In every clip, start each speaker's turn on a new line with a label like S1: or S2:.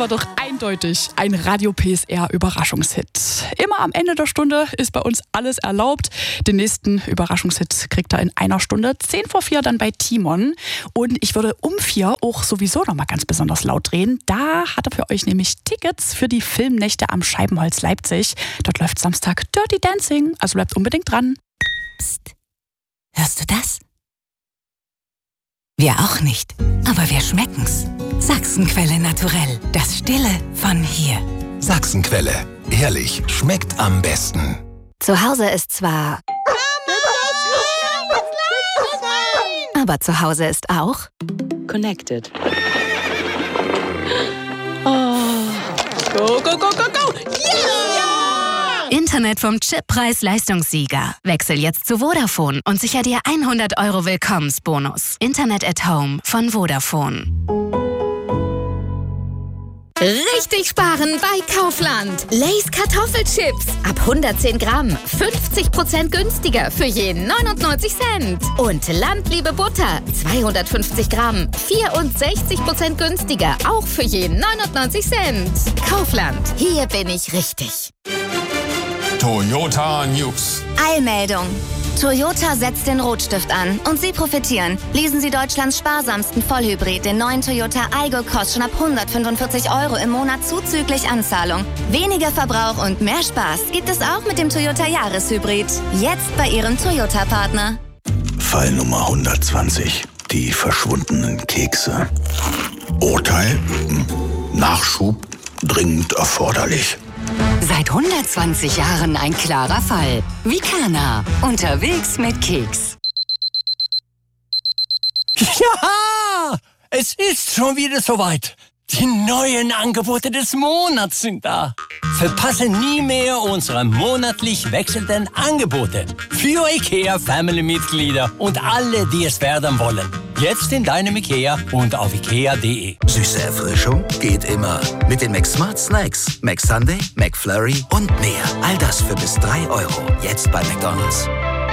S1: War doch eindeutig ein Radio PSR Überraschungshit. Immer am Ende der Stunde ist bei uns alles erlaubt. Den nächsten Überraschungshit kriegt er in einer Stunde, 3:10 dann bei Timon. Und ich würde um 4 auch sowieso noch mal ganz besonders laut drehen. Da hat er für euch nämlich Tickets für die Filmnächte am Scheibenholz Leipzig. Dort läuft Samstag Dirty Dancing, also bleibt unbedingt dran.
S2: Psst, hörst du das? Wir auch nicht, aber wir schmecken's. Sachsenquelle Naturell, das Stille von hier.
S3: Sachsenquelle, ehrlich, schmeckt am besten.
S2: Zu Hause ist zwar... aber zu Hause ist auch...
S4: Connected.
S1: Oh. Go, go, go, go, go!
S2: Yeah! Internet vom Chippreis-Leistungssieger. Wechsel jetzt zu Vodafone und sicher dir 100 € Willkommensbonus. Internet at Home von Vodafone.
S5: Richtig sparen bei Kaufland. Lay's Kartoffelchips. Ab 110 Gramm. 50% günstiger für je 99 Cent. Und Landliebe Butter. 250 Gramm. 64% günstiger. Auch für je 99 Cent. Kaufland. Hier bin ich richtig.
S3: Toyota News.
S6: Eilmeldung. Toyota setzt den Rotstift an und Sie profitieren. Lesen Sie Deutschlands sparsamsten Vollhybrid, den neuen Toyota Aygo, kostet schon ab 145 € im Monat zuzüglich Anzahlung. Weniger Verbrauch und mehr Spaß gibt es auch mit dem Toyota Jahreshybrid. Jetzt bei Ihrem Toyota-Partner.
S7: Fall Nummer 120. Die verschwundenen Kekse. Urteil? Nachschub dringend erforderlich.
S2: Seit 120 Jahren ein klarer Fall. Vicana. Unterwegs mit Keks.
S8: Ja, es ist schon wieder soweit. Die neuen Angebote des Monats sind da. Verpasse nie mehr unsere monatlich wechselnden Angebote. Für IKEA-Family-Mitglieder und alle, die es werden wollen. Jetzt in deinem IKEA und auf ikea.de.
S9: Süße Erfrischung geht immer. Mit den McSmart Snacks. McSunday, McFlurry und mehr. All das für bis 3 €. Jetzt bei McDonald's.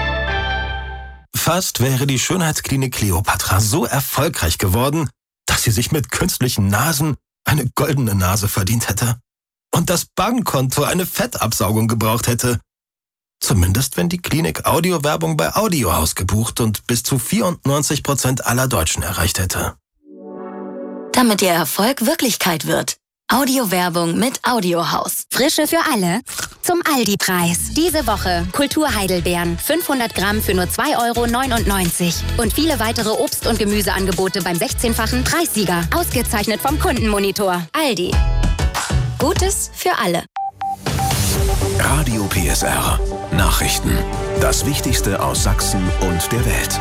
S3: Fast wäre die Schönheitsklinik Kleopatra so erfolgreich geworden, dass sie sich mit künstlichen Nasen eine goldene Nase verdient hätte. Und das Bankkonto eine Fettabsaugung gebraucht hätte. Zumindest wenn die Klinik Audiowerbung bei Audiohaus gebucht und bis zu 94% aller Deutschen erreicht hätte.
S6: Damit Ihr Erfolg Wirklichkeit wird. Audiowerbung mit Audiohaus.
S5: Frische für alle zum Aldi-Preis. Diese Woche Kultur-Heidelbeeren. 500 Gramm für nur 2,99 €. Und viele weitere Obst- und Gemüseangebote beim 16-fachen Preissieger. Ausgezeichnet vom Kundenmonitor. Aldi. Gutes für alle.
S10: Radio PSR. Nachrichten. Das Wichtigste aus Sachsen und der Welt.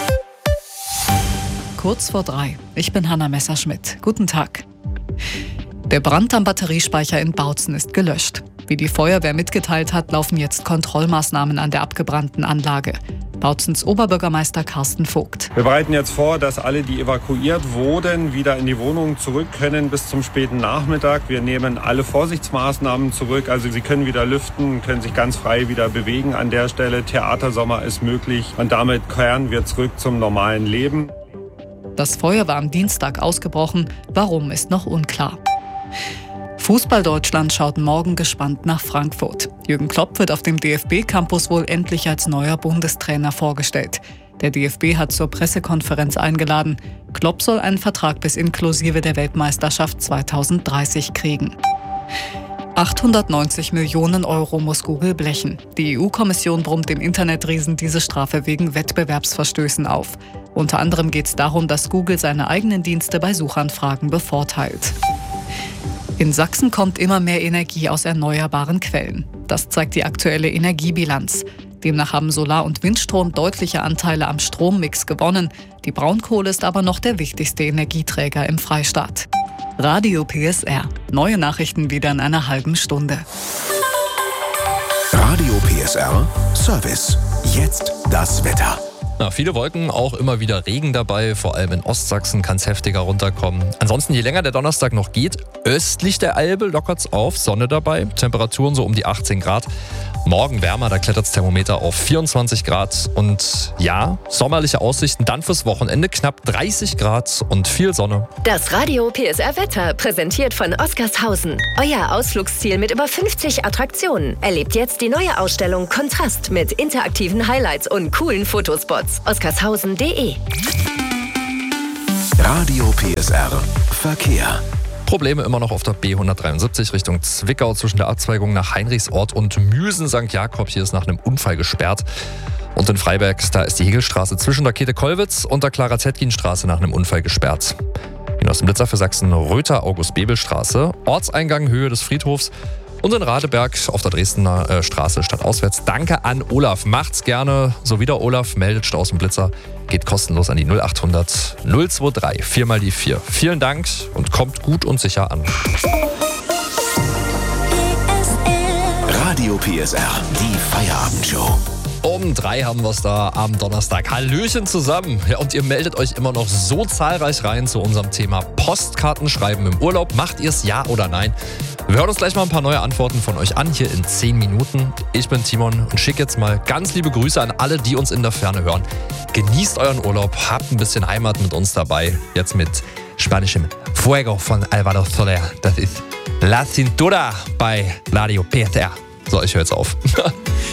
S11: Kurz vor 3. Ich bin Hanna Messerschmidt. Guten Tag. Der Brand am Batteriespeicher in Bautzen ist gelöscht. Wie die Feuerwehr mitgeteilt hat, laufen jetzt Kontrollmaßnahmen an der abgebrannten Anlage. Bautzens Oberbürgermeister Carsten Vogt.
S12: Wir bereiten jetzt vor, dass alle, die evakuiert wurden, wieder in die Wohnungen zurück können bis zum späten Nachmittag. Wir nehmen alle Vorsichtsmaßnahmen zurück. Also sie können wieder lüften, können sich ganz frei wieder bewegen an der Stelle. Theatersommer ist möglich und damit kehren wir zurück zum normalen Leben.
S11: Das Feuer war am Dienstag ausgebrochen. Warum, ist noch unklar. Fußball-Deutschland schaut morgen gespannt nach Frankfurt. Jürgen Klopp wird auf dem DFB-Campus wohl endlich als neuer Bundestrainer vorgestellt. Der DFB hat zur Pressekonferenz eingeladen. Klopp soll einen Vertrag bis inklusive der Weltmeisterschaft 2030 kriegen. 890 Millionen € muss Google blechen. Die EU-Kommission brummt dem Internetriesen diese Strafe wegen Wettbewerbsverstößen auf. Unter anderem geht es darum, dass Google seine eigenen Dienste bei Suchanfragen bevorteilt. In Sachsen kommt immer mehr Energie aus erneuerbaren Quellen. Das zeigt die aktuelle Energiebilanz. Demnach haben Solar- und Windstrom deutliche Anteile am Strommix gewonnen. Die Braunkohle ist aber noch der wichtigste Energieträger im Freistaat. Radio PSR. Neue Nachrichten wieder in einer halben Stunde.
S10: Radio PSR Service. Jetzt das Wetter.
S4: Viele Wolken, auch immer wieder Regen dabei. Vor allem in Ostsachsen kann es heftiger runterkommen. Ansonsten, je länger der Donnerstag noch geht, östlich der Elbe lockert's auf, Sonne dabei. Temperaturen so um die 18 Grad. Morgen wärmer, da klettert das Thermometer auf 24 Grad. Und ja, sommerliche Aussichten dann fürs Wochenende. Knapp 30 Grad und viel Sonne.
S13: Das Radio PSR Wetter, präsentiert von Oskarshausen. Euer Ausflugsziel mit über 50 Attraktionen. Erlebt jetzt die neue Ausstellung Kontrast mit interaktiven Highlights und coolen Fotospots. Oskarshausen.de.
S10: Radio PSR Verkehr.
S4: Probleme immer noch auf der B173 Richtung Zwickau zwischen der Abzweigung nach Heinrichsort und Müsen St. Jakob. Hier ist nach einem Unfall gesperrt. Und in Freiberg, da ist die Hegelstraße zwischen der Käthe-Kollwitz und der Clara-Zetkin-Straße nach einem Unfall gesperrt. Aus dem Blitzer für Sachsen Röther August-Bebel-Straße, Ortseingang Höhe des Friedhofs. Und in Radeberg auf der Dresdner Straße stadtauswärts. Danke an Olaf. Macht's gerne. So wieder Olaf meldet Stau aus dem Blitzer. Geht kostenlos an die 0800 023 4 mal die 4. Vielen Dank und kommt gut und sicher an.
S10: Radio PSR, die Feierabendshow.
S4: Um 3 haben wir es da am Donnerstag. Hallöchen zusammen. Ja, und ihr meldet euch immer noch so zahlreich rein zu unserem Thema Postkartenschreiben im Urlaub. Macht ihr es ja oder nein? Wir hören uns gleich mal ein paar neue Antworten von euch an, hier in 10 Minuten. Ich bin Timon und schicke jetzt mal ganz liebe Grüße an alle, die uns in der Ferne hören. Genießt euren Urlaub, habt ein bisschen Heimat mit uns dabei. Jetzt mit spanischem Fuego von Alvaro Soler. Das ist La Cintura bei Radio PSR. So, ich höre jetzt auf.